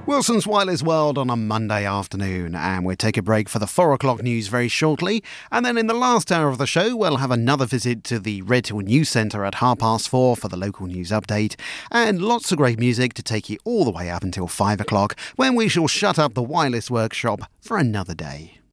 Wilson's Wireless World on a Monday afternoon, and we'll take a break for the 4 o'clock news very shortly. And then in the last hour of the show, we'll have another visit to the Redhill News Centre at 4:30 for the local news update, and lots of great music to take you all the way up until 5 o'clock, when we shall shut up the wireless workshop for another day.